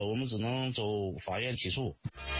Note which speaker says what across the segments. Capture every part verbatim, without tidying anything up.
Speaker 1: 我们只能走法院起诉。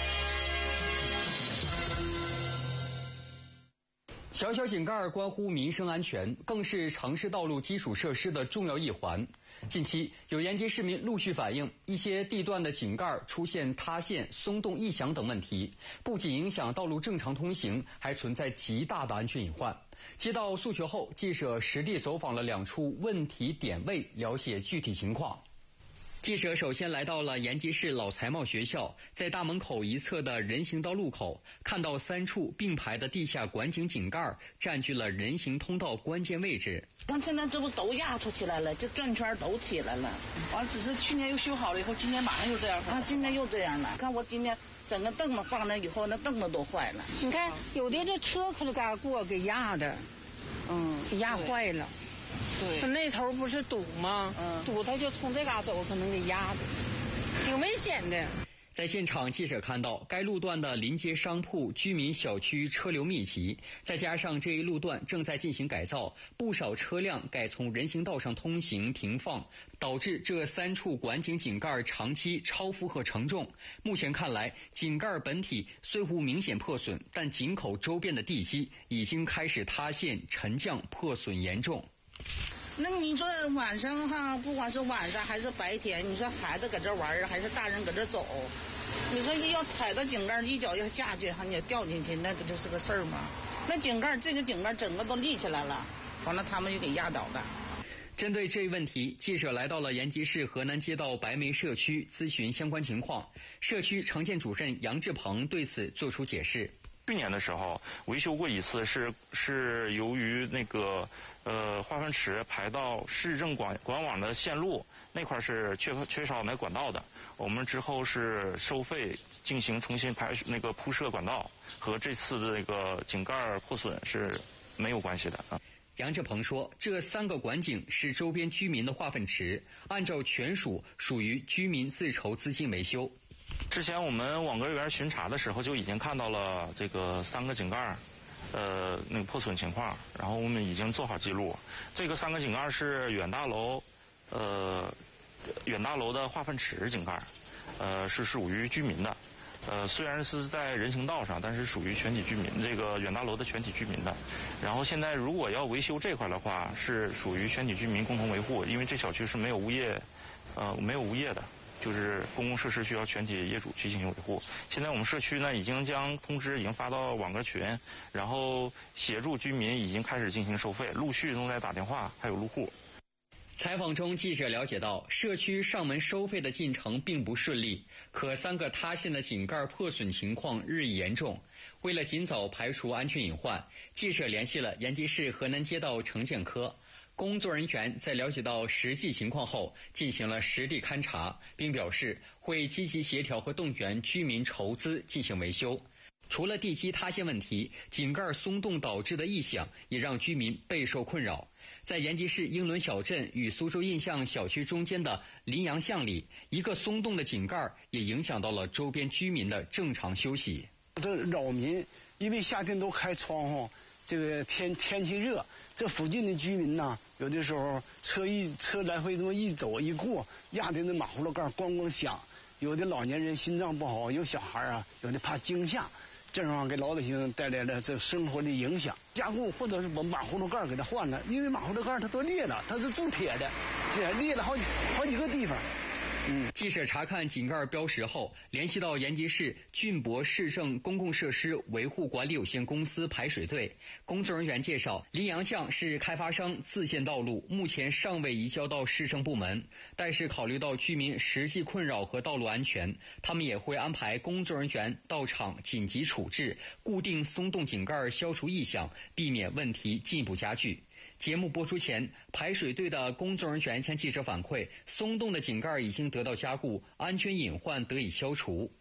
Speaker 2: 小小井盖关乎民生安全，更是城市道路基础设施的重要一环。近期，有延吉市民陆续反映，一些地段的井盖出现塌陷、松动异响等问题，不仅影响道路正常通行，还存在极大的安全隐患。接到诉求后，记者实地走访了两处问题点位，了解具体情况。记者首先来到了延吉市老财贸学校，在大门口一侧的人行道路口，看到三处并排的地下管井井盖占据了人行通道关键位置。
Speaker 3: 但现在这不都压出起来了，这转圈都起来了。完，只是去年又修好了以后，今年马上又这样。啊，今年又这样了。看我今年整个凳子放那以后，那凳子都坏了。
Speaker 4: 你看，有的这车可是嘎过给压的，嗯，给压坏了。
Speaker 3: 对，
Speaker 4: 那头不是堵吗？嗯，堵他就从这嘎走，可能给压的，挺危险的。
Speaker 2: 在现场，记者看到该路段的临街商铺、居民小区车流密集，再加上这一路段正在进行改造，不少车辆改从人行道上通行停放，导致这三处管井井盖长期超负荷承重。目前看来，井盖本体虽无明显破损，但井口周边的地基已经开始塌陷、沉降，破损严重。
Speaker 3: 那你说晚上哈，不管是晚上还是白天，你说孩子搁这玩还是大人搁这走，你说要踩到井盖一脚要下去，还你掉进去，那不就是个事儿吗？那井盖这个井盖整个都立起来了，完了他们就给压倒了。
Speaker 2: 针对这一问题，记者来到了延吉市河南街道白梅社区咨询相关情况。社区城建主任杨志鹏对此作出解释。
Speaker 5: 去年的时候维修过一次，是是由于那个呃化粪池排到市政管管网的线路那块是缺缺少那管道的，我们之后是收费进行重新排那个铺设管道，和这次的那个井盖破损是没有关系的啊。
Speaker 2: 杨志鹏说，这三个管井是周边居民的化粪池，按照权属属于居民自筹资金维修。
Speaker 5: 之前我们网格员巡查的时候就已经看到了这个三个井盖呃那个破损情况，然后我们已经做好记录。这个三个井盖是远大楼呃远大楼的化粪池井盖，呃是属于居民的，呃虽然是在人行道上，但是属于全体居民，这个远大楼的全体居民的。然后现在如果要维修这块的话，是属于全体居民共同维护，因为这小区是没有物业呃没有物业的，就是公共设施需要全体业主去进行维护。现在我们社区呢已经将通知已经发到网格群，然后协助居民已经开始进行收费，陆续都在打电话，还有入户。
Speaker 2: 采访中，记者了解到，社区上门收费的进程并不顺利，可三个塌陷的井盖破损情况日益严重。为了尽早排除安全隐患，记者联系了延吉市河南街道城建科。工作人员在了解到实际情况后，进行了实地勘查，并表示会积极协调和动员居民筹资进行维修。除了地基塌陷问题，井盖松动导致的异响也让居民备受困扰。在延吉市英伦小镇与苏州印象小区中间的林阳巷里，一个松动的井盖也影响到了周边居民的正常休息。
Speaker 6: 这扰民，因为夏天都开窗户，这个天天气热，这附近的居民呐，有的时候车一车来回这么一走一过，压的那马葫芦盖咣咣响。有的老年人心脏不好，有小孩啊，有的怕惊吓，正好给老百姓带来了这生活的影响。加固或者是把马葫芦盖给它换了，因为马葫芦盖它都裂了，它是铸铁的，这裂了好几好几个地方。
Speaker 2: 嗯，记者查看井盖标识后，联系到延吉市俊博市政公共设施维护管理有限公司排水队。工作人员介绍，林阳巷是开发商自建道路，目前尚未移交到市政部门，但是考虑到居民实际困扰和道路安全，他们也会安排工作人员到场紧急处置，固定松动井盖，消除异响，避免问题进一步加剧。节目播出前，排水队的工作人员向记者反馈，松动的井盖已经得到加固，安全隐患得以消除。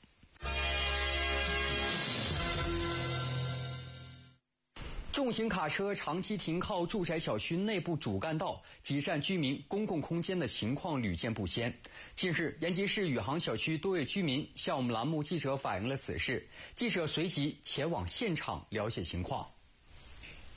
Speaker 2: 重型卡车长期停靠住宅小区内部主干道，挤占居民公共空间的情况屡见不鲜。近日，延吉市宇航小区多位居民向我们栏目记者反映了此事，记者随即前往现场了解情况。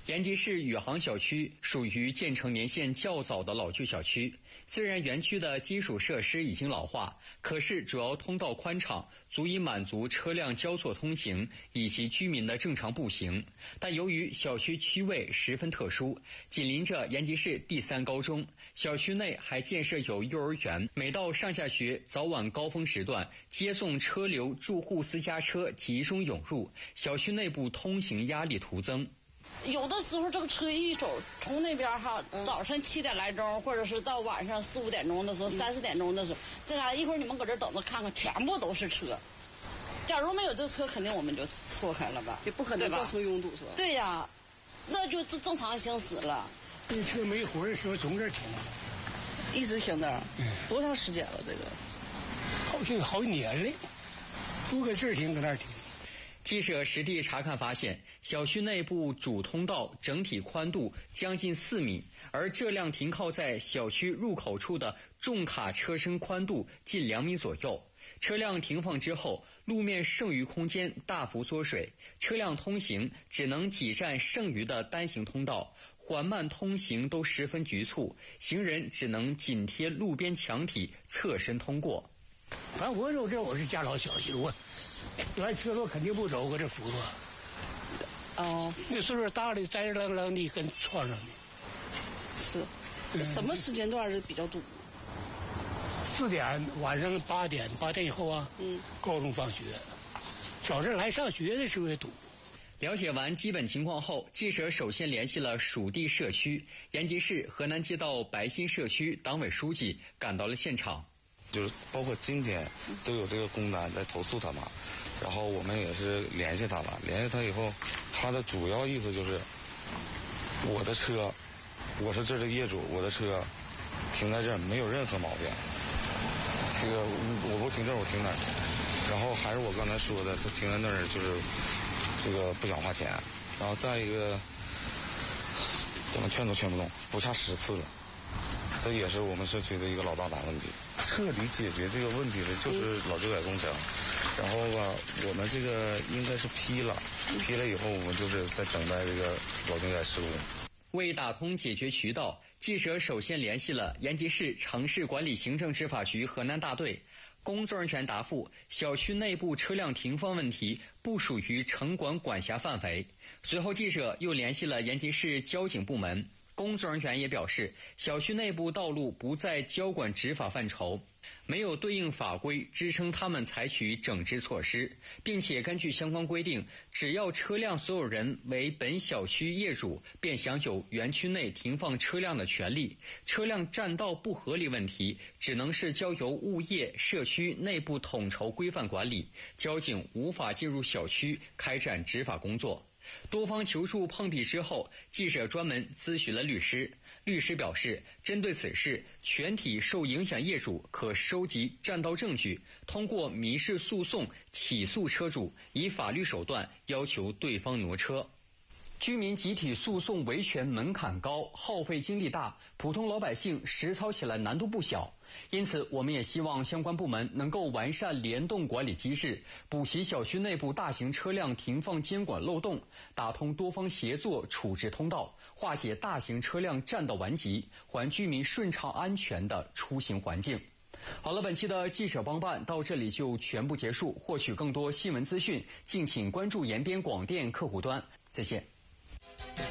Speaker 2: 延吉市宇航小区属于建成年限较早的老旧小区，虽然园区的基础设施已经老化，可是主要通道宽敞，足以满足车辆交错通行以及居民的正常步行。但由于小区区位十分特殊，紧邻着延吉市第三高中，小区内还建设有幼儿园，每到上下学早晚高峰时段，接送车流住户私家车集中涌入，小区内部通行压力徒增。
Speaker 4: 有的时候这个车一走，从那边哈，早晨七点来钟，或者是到晚上四五点钟的时候，三四点钟的时候，这嘎一会儿你们搁这等着看看，全部都是车。假如没有这车，肯定我们就错开了吧，
Speaker 7: 也不可能造成拥堵是吧？
Speaker 4: 对呀，那就正正常行驶了。
Speaker 8: 这车没活的时候从这儿停，
Speaker 7: 一直停这儿，
Speaker 8: 嗯，
Speaker 7: 多长时间了？这个
Speaker 8: 好像好几年了，不搁这儿停，搁那儿停。
Speaker 2: 记者实地查看发现，小区内部主通道整体宽度将近四米，而这辆停靠在小区入口处的重卡车身宽度近两米左右。车辆停放之后，路面剩余空间大幅缩水，车辆通行只能挤占剩余的单行通道，缓慢通行都十分局促，行人只能紧贴路边墙体侧身通过。
Speaker 8: 反正我走这我是家老小心，我来车路肯定不走，搁这扶着。
Speaker 7: 哦，
Speaker 8: 那岁数大的栽楞楞的跟撞上的。
Speaker 7: 是，嗯、什么时间段是比较堵？
Speaker 8: 四点，晚上八点，八点以后啊，嗯，高中放学，早上来上学的时候也堵。
Speaker 2: 了解完基本情况后，记者首先联系了属地社区延吉市河南街道白新社区党委书记，赶到了现场。
Speaker 9: 就是包括今天都有这个工单在投诉他嘛，然后我们也是联系他了，联系他以后，他的主要意思就是，我的车，我是这儿的业主，我的车停在这儿没有任何毛病，这个我不停这儿我停哪儿，然后还是我刚才说的，他停在那儿就是这个不想花钱，然后再一个怎么劝都劝不动，不下十次了。这也是我们社区的一个老大难问题，彻底解决这个问题的就是老旧改工程。然后吧，我们这个应该是批了，批了以后我们就是在等待这个老旧改施工。
Speaker 2: 为打通解决渠道，记者首先联系了延吉市城市管理行政执法局河南大队。工作人员答复，小区内部车辆停放问题不属于城管管辖范围。随后记者又联系了延吉市交警部门。工作人员也表示，小区内部道路不在交管执法范畴，没有对应法规支撑他们采取整治措施，并且根据相关规定，只要车辆所有人为本小区业主，便享有园区内停放车辆的权利。车辆占道不合理问题，只能是交由物业、社区内部统筹规范管理，交警无法进入小区开展执法工作。多方求助碰壁之后，记者专门咨询了律师。律师表示，针对此事，全体受影响业主可收集占道证据，通过民事诉讼起诉车主，以法律手段要求对方挪车。居民集体诉讼维权门槛高，耗费精力大，普通老百姓实操起来难度不小。因此，我们也希望相关部门能够完善联动管理机制，补齐小区内部大型车辆停放监管漏洞，打通多方协作处置通道，化解大型车辆占道顽疾，还居民顺畅安全的出行环境。好了，本期的记者帮办到这里就全部结束。获取更多新闻资讯，敬请关注延边广电客户端。再见。